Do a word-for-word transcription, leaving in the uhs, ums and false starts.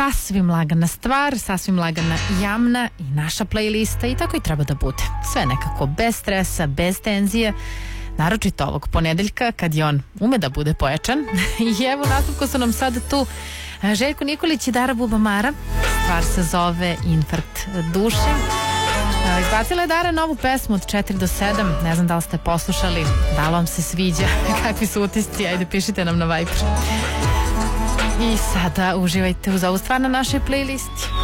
sasvim lagana stvar, sasvim lagana i jamna i naša playlista i tako i treba da bude. Sve nekako bez stresa, bez tenzije, naročito ovog ponedeljka kad je on ume da bude pojačan. I evo nastavko su nam sada tu Željko Nikolić i Dara Bubamara. Stvar se zove Infarkt duše. Izbacila je Dara novu pesmu od četiri do sedam. Ne znam da li ste poslušali, da li vam se sviđa, kakvi su utisci, ajde pišite nam na Viber. I sada uživajte uz ovu stvar na našoj playlisti.